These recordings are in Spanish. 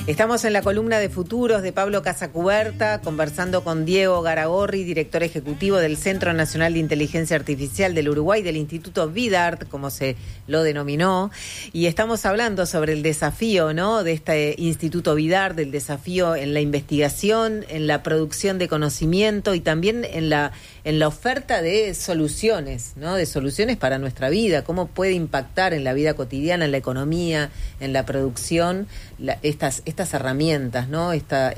Estamos en la columna de futuros de Pablo Casacuberta, conversando con Diego Garagorri, director ejecutivo del Centro Nacional de Inteligencia Artificial del Uruguay, del Instituto VIDART, como se lo denominó, y estamos hablando sobre el desafío, ¿no?, de este Instituto VIDART, del desafío en la investigación, en la producción de conocimiento y también en la oferta de soluciones, ¿no?, de soluciones para nuestra vida, cómo puede impactar en la vida cotidiana, en la economía, en la producción, estas herramientas, ¿no?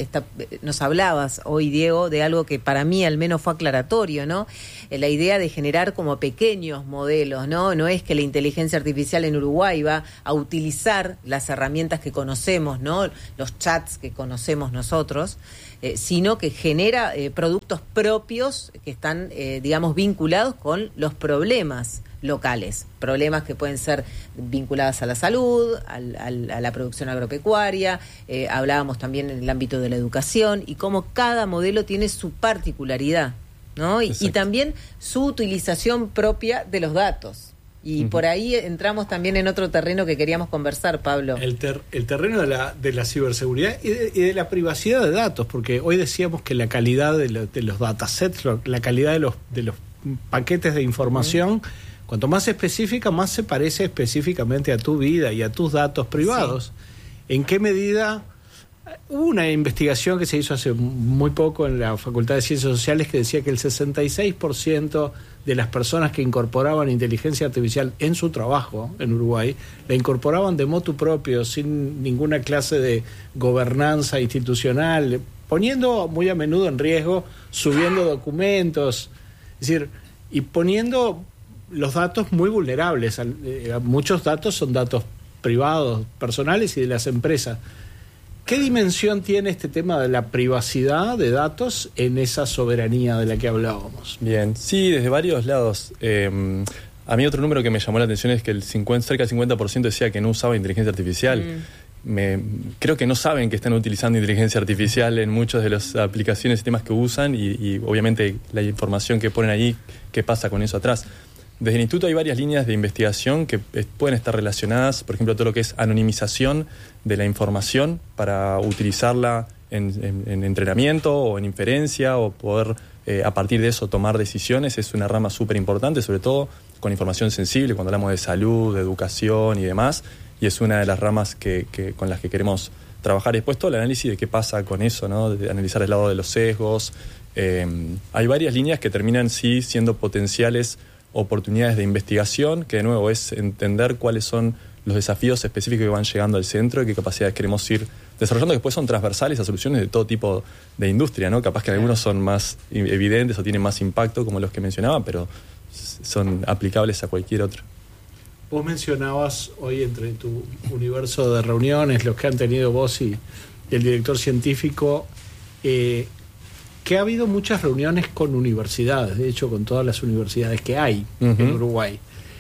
Nos hablabas hoy, Diego, de algo que para mí al menos fue aclaratorio, ¿no? La idea de generar como pequeños modelos, ¿no? No es que la inteligencia artificial en Uruguay va a utilizar las herramientas que conocemos, ¿no?, los chats que conocemos nosotros, sino que genera productos propios que están, digamos, vinculados con los problemas locales, problemas que pueden ser vinculados a la salud, a la producción agropecuaria, hablábamos también en el ámbito de la educación, y cómo cada modelo tiene su particularidad, ¿no? Y también su utilización propia de los datos. Y por ahí entramos también en otro terreno que queríamos conversar, Pablo. El terreno de la ciberseguridad y de la privacidad de datos, porque hoy decíamos que la calidad de los datasets, la calidad de los paquetes de información, cuanto más específica, más se parece específicamente a tu vida y a tus datos privados. Sí. ¿En qué medida? Hubo una investigación que se hizo hace muy poco en la Facultad de Ciencias Sociales que decía que el 66% de las personas que incorporaban inteligencia artificial en su trabajo en Uruguay, la incorporaban de motu propio, sin ninguna clase de gobernanza institucional, poniendo muy a menudo en riesgo, subiendo documentos, es decir, y poniendo los datos muy vulnerables. Muchos datos son datos privados, personales y de las empresas. ¿Qué dimensión tiene este tema de la privacidad de datos en esa soberanía de la que hablábamos? Bien, sí, desde varios lados. A mí otro número que me llamó la atención es que cerca del 50% decía que no usaba inteligencia artificial. Creo que no saben que están utilizando inteligencia artificial en muchas de las aplicaciones y sistemas que usan y obviamente la información que ponen ahí, qué pasa con eso atrás. Desde el Instituto hay varias líneas de investigación que pueden estar relacionadas, por ejemplo, todo lo que es anonimización de la información para utilizarla en entrenamiento o en inferencia o poder a partir de eso tomar decisiones. Es una rama súper importante, sobre todo con información sensible, cuando hablamos de salud, de educación y demás, y es una de las ramas con las que queremos trabajar. Después todo el análisis de qué pasa con eso, ¿no?, de analizar el lado de los sesgos. Hay varias líneas que terminan sí siendo potenciales oportunidades de investigación, que de nuevo es entender cuáles son los desafíos específicos que van llegando al centro y qué capacidades queremos ir desarrollando, que después son transversales a soluciones de todo tipo de industria, ¿no? Capaz que algunos son más evidentes o tienen más impacto, como los que mencionaba, pero son aplicables a cualquier otro. Vos mencionabas hoy entre tu universo de reuniones, los que han tenido vos y el director científico, que ha habido muchas reuniones con universidades, de hecho con todas las universidades que hay en Uruguay.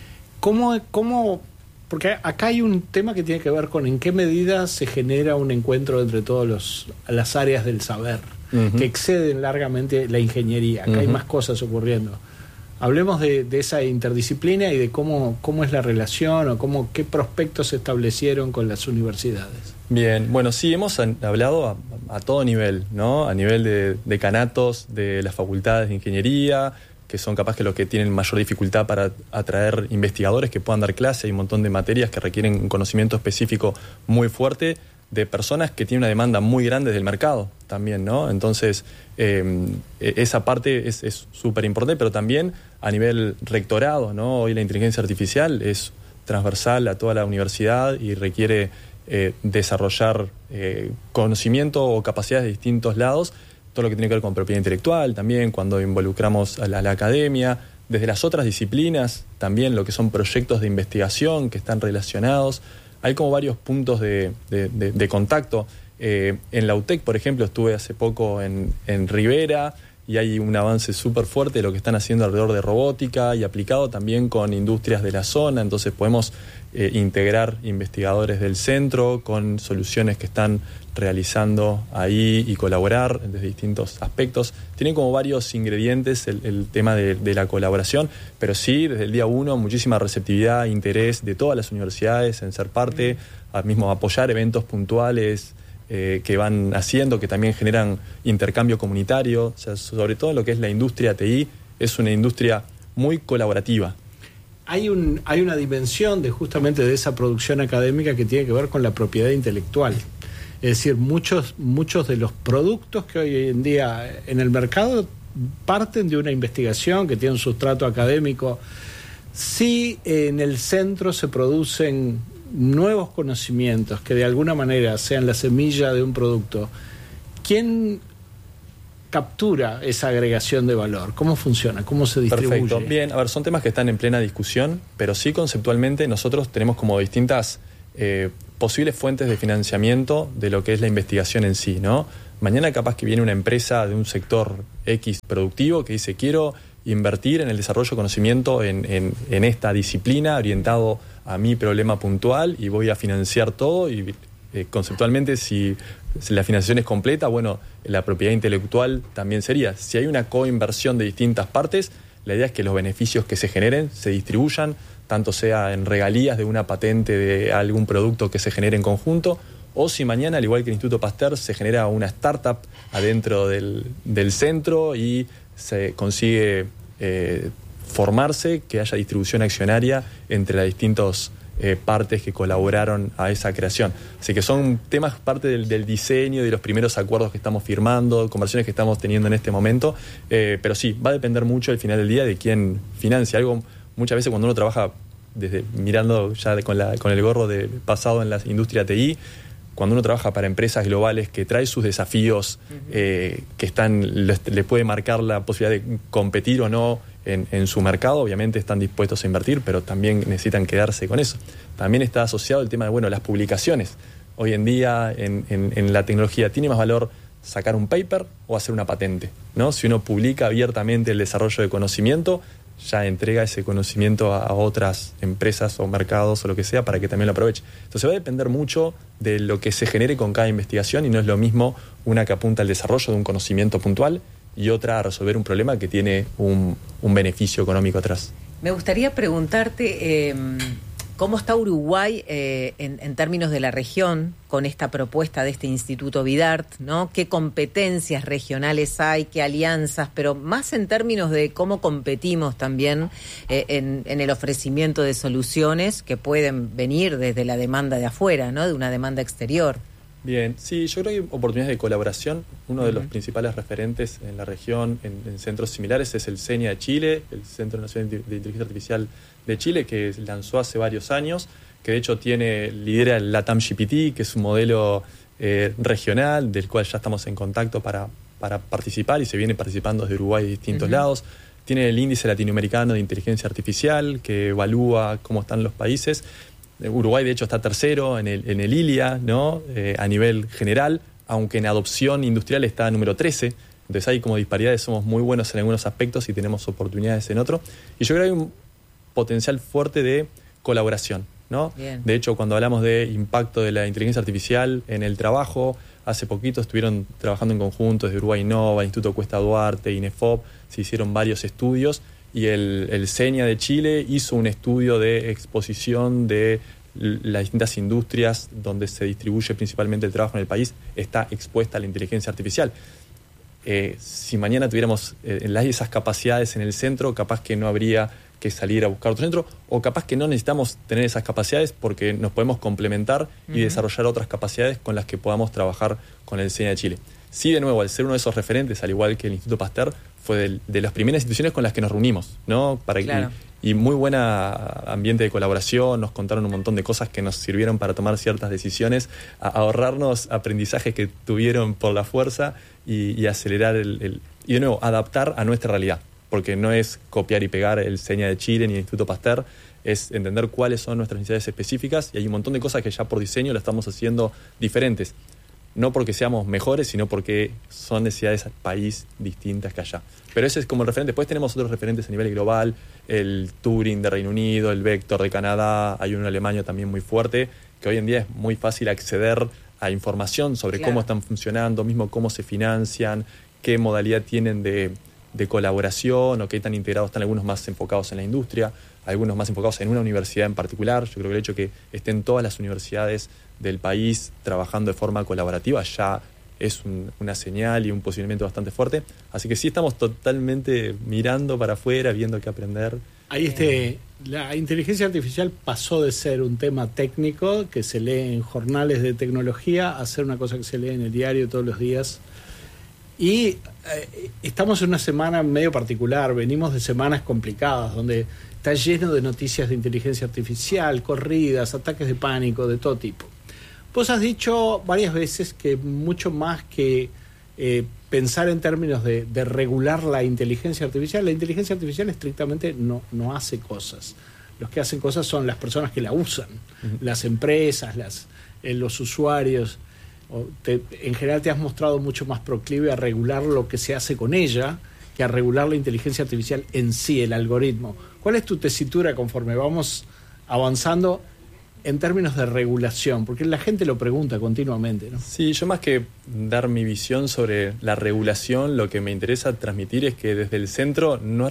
Porque acá hay un tema que tiene que ver con en qué medida se genera un encuentro entre todas las áreas del saber, que exceden largamente la ingeniería. Acá hay más cosas ocurriendo. Hablemos de esa interdisciplina y de cómo es la relación o qué prospectos se establecieron con las universidades. Bien, bueno, sí, hemos hablado a todo nivel, ¿no? A nivel de decanatos, de las facultades de ingeniería, que son capaz que los que tienen mayor dificultad para atraer investigadores que puedan dar clase. Hay un montón de materias que requieren un conocimiento específico muy fuerte, de personas que tienen una demanda muy grande del mercado también, ¿no? Entonces, esa parte es súper importante, pero también a nivel rectorado, ¿no? Hoy la inteligencia artificial es transversal a toda la universidad y requiere desarrollar conocimiento o capacidades de distintos lados, todo lo que tiene que ver con propiedad intelectual también, cuando involucramos a la academia, desde las otras disciplinas también, lo que son proyectos de investigación que están relacionados. Hay como varios puntos de contacto. En la UTEC, por ejemplo, estuve hace poco en Rivera y hay un avance súper fuerte de lo que están haciendo alrededor de robótica y aplicado también con industrias de la zona. Entonces podemos integrar investigadores del centro con soluciones que están realizando ahí y colaborar desde distintos aspectos. Tienen como varios ingredientes el tema de la colaboración, pero sí, desde el día 1, muchísima receptividad, interés de todas las universidades en ser parte, al mismo apoyar eventos puntuales que van haciendo, que también generan intercambio comunitario. O sea, sobre todo lo que es la industria TI, es una industria muy colaborativa. Hay una dimensión justamente de esa producción académica que tiene que ver con la propiedad intelectual. Es decir, muchos de los productos que hoy en día en el mercado parten de una investigación que tiene un sustrato académico. Si en el centro se producen nuevos conocimientos que de alguna manera sean la semilla de un producto, ¿quién captura esa agregación de valor? ¿Cómo funciona? ¿Cómo se distribuye? Perfecto. Bien, a ver, son temas que están en plena discusión, pero sí conceptualmente nosotros tenemos como distintas posibles fuentes de financiamiento de lo que es la investigación en sí, ¿no? Mañana capaz que viene una empresa de un sector X productivo que dice, quiero invertir en el desarrollo de conocimiento en esta disciplina orientado a mi problema puntual y voy a financiar todo y conceptualmente si la financiación es completa, bueno, la propiedad intelectual también sería. Si hay una coinversión de distintas partes, la idea es que los beneficios que se generen se distribuyan, tanto sea en regalías de una patente de algún producto que se genere en conjunto, o si mañana, al igual que el Instituto Pasteur, se genera una startup adentro del centro y se consigue formarse, que haya distribución accionaria entre las distintas partes que colaboraron a esa creación. Así que son temas parte del diseño, de los primeros acuerdos que estamos firmando, conversaciones que estamos teniendo en este momento, pero sí, va a depender mucho al final del día de quién financia. Algo muchas veces cuando uno trabaja desde mirando ya con el gorro de pasado en la industria TI, cuando uno trabaja para empresas globales que trae sus desafíos, que le puede marcar la posibilidad de competir o no en su mercado, obviamente están dispuestos a invertir, pero también necesitan quedarse con eso. También está asociado el tema de las publicaciones. Hoy en día en la tecnología tiene más valor sacar un paper o hacer una patente, ¿no? Si uno publica abiertamente el desarrollo de conocimiento, ya entrega ese conocimiento a otras empresas o mercados o lo que sea para que también lo aproveche. Entonces va a depender mucho de lo que se genere con cada investigación y no es lo mismo una que apunta al desarrollo de un conocimiento puntual y otra a resolver un problema que tiene un beneficio económico atrás. Me gustaría preguntarte cómo está Uruguay en términos de la región con esta propuesta de este Instituto Vidart, ¿no? ¿Qué competencias regionales hay, qué alianzas, pero más en términos de cómo competimos también en el ofrecimiento de soluciones que pueden venir desde la demanda de afuera, ¿no? De una demanda exterior? Bien, sí, yo creo que hay oportunidades de colaboración. Uno de los principales referentes en la región, en centros similares, es el CENIA de Chile, el Centro Nacional de Inteligencia Artificial de Chile, que lanzó hace varios años, que de hecho lidera el LATAM GPT, que es un modelo regional, del cual ya estamos en contacto para participar y se viene participando desde Uruguay de distintos lados. Tiene el Índice Latinoamericano de Inteligencia Artificial, que evalúa cómo están los países. Uruguay, de hecho, está tercero en el ILIA, ¿no? A nivel general, aunque en adopción industrial está número 13. Entonces hay como disparidades, somos muy buenos en algunos aspectos y tenemos oportunidades en otros. Y yo creo que hay un potencial fuerte de colaboración, ¿no? Bien. De hecho, cuando hablamos de impacto de la inteligencia artificial en el trabajo, hace poquito estuvieron trabajando en conjunto desde Uruguay Innova, Instituto Cuesta Duarte, INEFOP, se hicieron varios estudios y el CENIA de Chile hizo un estudio de exposición de las distintas industrias donde se distribuye principalmente el trabajo en el país, está expuesta a la inteligencia artificial. Si mañana tuviéramos esas capacidades en el centro, capaz que no habría que salir a buscar otro centro, o capaz que no necesitamos tener esas capacidades porque nos podemos complementar y desarrollar otras capacidades con las que podamos trabajar con el CENIA de Chile. Sí, de nuevo, al ser uno de esos referentes, al igual que el Instituto Pasteur, fue de las primeras instituciones con las que nos reunimos, ¿no? Claro. Y muy buen ambiente de colaboración, nos contaron un montón de cosas que nos sirvieron para tomar ciertas decisiones, a ahorrarnos aprendizajes que tuvieron por la fuerza y acelerar y de nuevo, adaptar a nuestra realidad, porque no es copiar y pegar el CENIA de Chile ni el Instituto Pasteur, es entender cuáles son nuestras necesidades específicas y hay un montón de cosas que ya por diseño lo estamos haciendo diferentes. No porque seamos mejores, sino porque son necesidades país distintas que allá. Pero ese es como el referente. Después tenemos otros referentes a nivel global, el Turing de Reino Unido, el Vector de Canadá, hay uno en Alemania también muy fuerte, que hoy en día es muy fácil acceder a información sobre cómo están funcionando, mismo cómo se financian, qué modalidad tienen de colaboración o qué tan integrados están, algunos más enfocados en la industria. algunos más enfocados en una universidad en particular. Yo creo que el hecho de que estén todas las universidades del país trabajando de forma colaborativa ya es una señal y un posicionamiento bastante fuerte. Así que sí estamos totalmente mirando para afuera, viendo qué aprender. Ahí la inteligencia artificial pasó de ser un tema técnico que se lee en jornales de tecnología a ser una cosa que se lee en el diario todos los días. Y estamos en una semana medio particular, venimos de semanas complicadas, donde está lleno de noticias de inteligencia artificial, corridas, ataques de pánico, de todo tipo. Vos has dicho varias veces que mucho más que pensar en términos de regular la inteligencia artificial estrictamente no hace cosas. Los que hacen cosas son las personas que la usan, las empresas, los usuarios. En general te has mostrado mucho más proclive a regular lo que se hace con ella que a regular la inteligencia artificial en sí, el algoritmo. ¿Cuál es tu tesitura conforme vamos avanzando en términos de regulación? Porque la gente lo pregunta continuamente, ¿no? Sí, yo más que dar mi visión sobre la regulación, lo que me interesa transmitir es que desde el centro no